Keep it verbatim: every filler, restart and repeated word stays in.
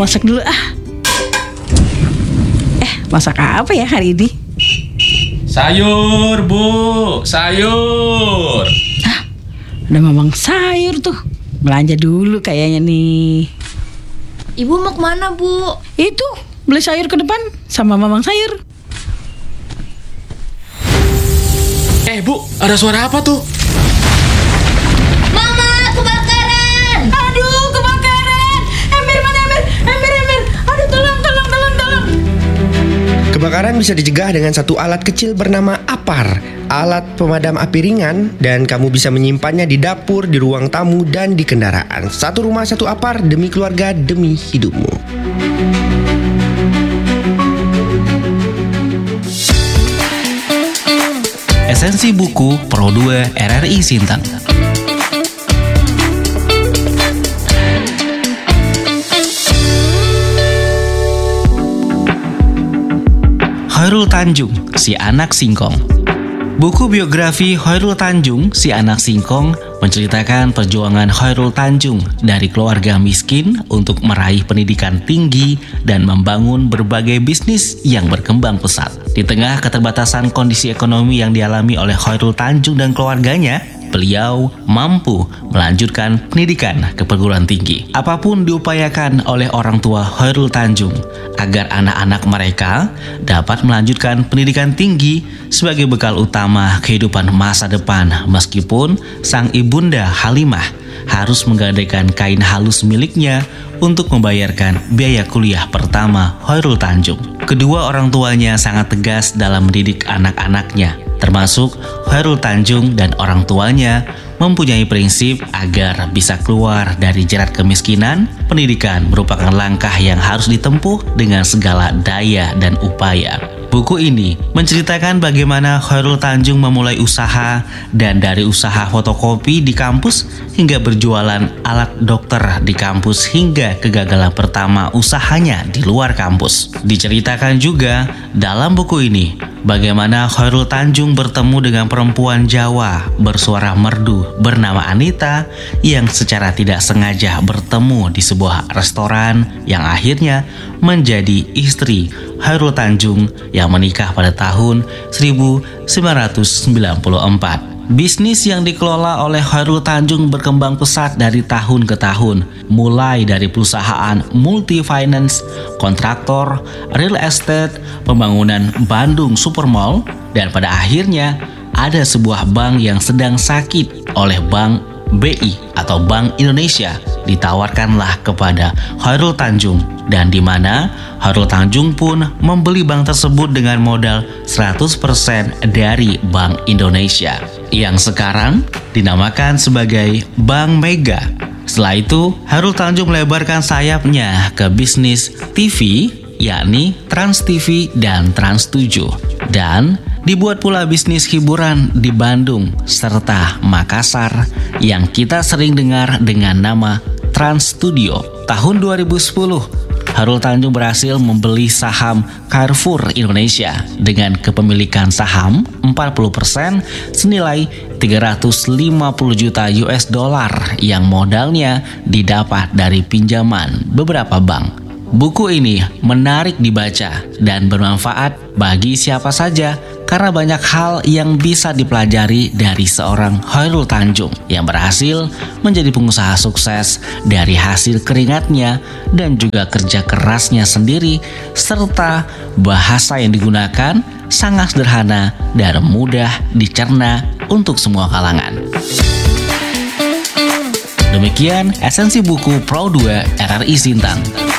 masak dulu ah. Eh, masak apa ya hari ini? Sayur, Bu. Sayur. Ah, ada mamang sayur tuh. Belanja dulu kayaknya nih. Ibu mau kemana, Bu? Itu, beli sayur ke depan sama mamang sayur. Eh, Bu, ada suara apa tuh? Mama, kebakaran! Aduh, kebakaran! Ember mana ember? Ember, ember! Aduh, tolong, tolong, tolong, tolong! Kebakaran bisa dicegah dengan satu alat kecil bernama APAR, alat pemadam api ringan, dan kamu bisa menyimpannya di dapur, di ruang tamu, dan di kendaraan. Satu rumah, satu APAR, demi keluarga, demi hidupmu. Esensi buku Pro dua R R I Sintang. Khairul Tanjung, Si Anak Singkong. Buku biografi Khairul Tanjung, Si Anak Singkong menceritakan perjuangan Khairul Tanjung dari keluarga miskin untuk meraih pendidikan tinggi dan membangun berbagai bisnis yang berkembang pesat. Di tengah keterbatasan kondisi ekonomi yang dialami oleh Khairul Tanjung dan keluarganya, beliau mampu melanjutkan pendidikan ke perguruan tinggi. Apapun diupayakan oleh orang tua Khairul Tanjung agar anak-anak mereka dapat melanjutkan pendidikan tinggi sebagai bekal utama kehidupan masa depan, meskipun sang ibunda Halimah harus menggadaikan kain halus miliknya untuk membayarkan biaya kuliah pertama Khairul Tanjung. Kedua orang tuanya sangat tegas dalam mendidik anak-anaknya, termasuk Khairul Tanjung dan orang tuanya mempunyai prinsip agar bisa keluar dari jerat kemiskinan. Pendidikan merupakan langkah yang harus ditempuh dengan segala daya dan upaya. Buku ini menceritakan bagaimana Khairul Tanjung memulai usaha, dan dari usaha fotokopi di kampus hingga berjualan alat dokter di kampus hingga kegagalan pertama usahanya di luar kampus. Diceritakan juga dalam buku ini bagaimana Khairul Tanjung bertemu dengan perempuan Jawa bersuara merdu bernama Anita yang secara tidak sengaja bertemu di sebuah restoran yang akhirnya menjadi istri Khairul Tanjung yang menikah pada tahun seribu sembilan ratus sembilan puluh empat. Bisnis yang dikelola oleh Khairul Tanjung berkembang pesat dari tahun ke tahun, mulai dari perusahaan multi finance, kontraktor, real estate, pembangunan Bandung Supermall, dan pada akhirnya ada sebuah bank yang sedang sakit oleh Bank B I atau Bank Indonesia ditawarkanlah kepada Khairul Tanjung, dan di mana Khairul Tanjung pun membeli bank tersebut dengan modal seratus persen dari Bank Indonesia yang sekarang dinamakan sebagai Bank Mega. Setelah itu, Khairul Tanjung melebarkan sayapnya ke bisnis T V, yakni Trans T V dan Trans tujuh, dan dibuat pula bisnis hiburan di Bandung serta Makassar yang kita sering dengar dengan nama Trans Studio. Tahun dua ribu sepuluh, Khairul Tanjung berhasil membeli saham Carrefour Indonesia dengan kepemilikan saham empat puluh persen senilai tiga ratus lima puluh juta U S dollar yang modalnya didapat dari pinjaman beberapa bank. Buku ini menarik dibaca dan bermanfaat bagi siapa saja karena banyak hal yang bisa dipelajari dari seorang Khairul Tanjung yang berhasil menjadi pengusaha sukses dari hasil keringatnya dan juga kerja kerasnya sendiri, serta bahasa yang digunakan sangat sederhana dan mudah dicerna untuk semua kalangan. Demikian esensi buku Pro dua R R I Sintang.